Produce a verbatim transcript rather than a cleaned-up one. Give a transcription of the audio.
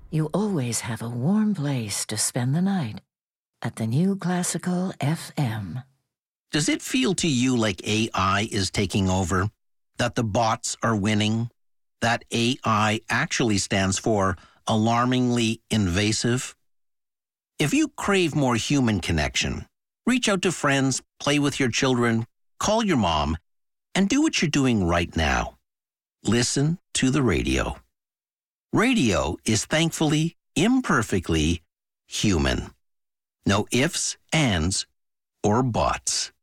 you always have a warm place to spend the night at the New Classical F M. Does it feel to you like A I is taking over? That the bots are winning? That A I actually stands for alarmingly invasive? If you crave more human connection, reach out to friends, play with your children, call your mom, and do what you're doing right now. Listen to the radio. Radio is thankfully, imperfectly human. No ifs, ands, or buts.